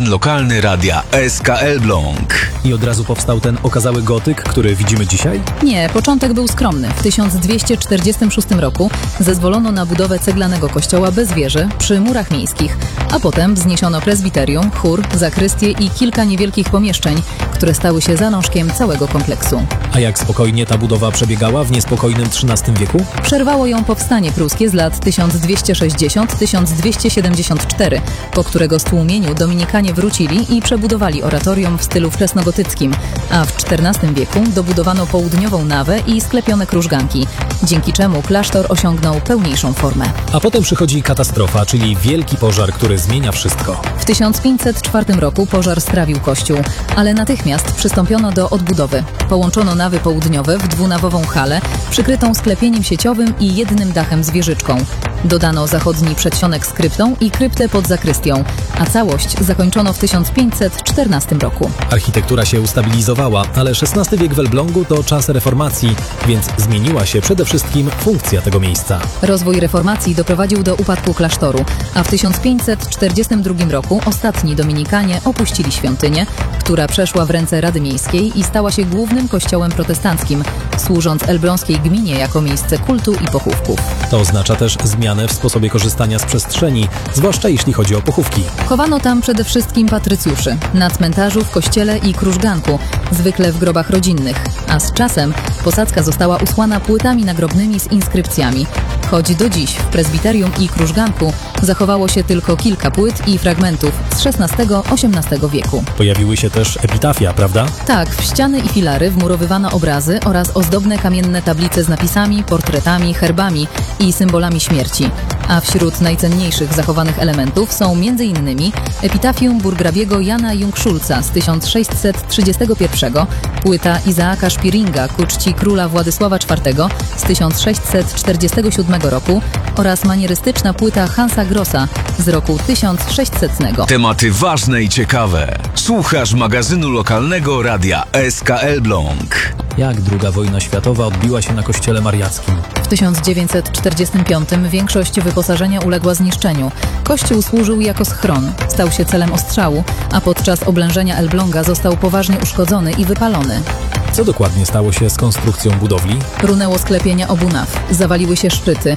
magazyn lokalny radia SK Elbląg. I od razu powstał ten okazały gotyk, który widzimy dzisiaj? Nie, początek był skromny. W 1246 roku zezwolono na budowę ceglanego kościoła bez wieży przy murach miejskich, a potem wzniesiono prezbiterium, chór, zakrystię i kilka niewielkich pomieszczeń, które stały się zalążkiem całego kompleksu. A jak spokojnie ta budowa przebiegała w niespokojnym XIII wieku? Przerwało ją powstanie pruskie z lat 1260-1274, po którego stłumieniu Dominikanie wrócili i przebudowali oratorium w stylu wczesnogotyckim, a w XIV wieku dobudowano południową nawę i sklepione krużganki, dzięki czemu klasztor osiągnął pełniejszą formę. A potem przychodzi katastrofa, czyli wielki pożar, który zmienia wszystko. W 1504 roku pożar strawił kościół, ale natychmiast przystąpiono do odbudowy. Połączono nawy południowe w dwunawową halę, przykrytą sklepieniem sieciowym i jednym dachem z wieżyczką. Dodano zachodni przedsionek z kryptą i kryptę pod zakrystią, a całość zakończono w 1514 roku. Architektura się ustabilizowała, ale XVI wiek w Elblągu to czas reformacji, więc zmieniła się przede wszystkim funkcja tego miejsca. Rozwój reformacji doprowadził do upadku klasztoru, a w 1542 roku ostatni Dominikanie opuścili świątynię, która przeszła w ręce Rady Miejskiej i stała się głównym kościołem protestanckim, służąc elbląskiej gminie jako miejsce kultu i pochówków. To oznacza też zmianę w sposobie korzystania z przestrzeni, zwłaszcza jeśli chodzi o pochówki. Chowano tam przede wszystkim patrycjuszy, na cmentarzu, w kościele i krużganku, zwykle w grobach rodzinnych, a z czasem posadzka została usłana płytami nagrobnymi z inskrypcjami. Choć do dziś w prezbiterium i krużganku zachowało się tylko kilka płyt i fragmentów z XVI-XVIII wieku. Pojawiły się też epitafia, prawda? Tak, w ściany i filary wmurowywano obrazy oraz ozdobne kamienne tablice z napisami, portretami, herbami i symbolami śmierci. A wśród najcenniejszych zachowanych elementów są m.in. epitafium burgrabiego Jana Jungszulca z 1631, płyta Izaaka Szpiringa ku czci króla Władysława IV z 1647 roku oraz manierystyczna płyta Hansa Grossa z roku 1600. Tematy ważne i ciekawe. Słuchasz magazynu lokalnego radia SK Elbląg. Jak II wojna światowa odbiła się na kościele mariackim? W 1945 większość wyposażenia uległa zniszczeniu. Kościół służył jako schron, stał się celem ostrzału, a podczas oblężenia Elbląga został poważnie uszkodzony i wypalony. Co dokładnie stało się z konstrukcją budowli? Runęło sklepienia obu naw, zawaliły się szczyty,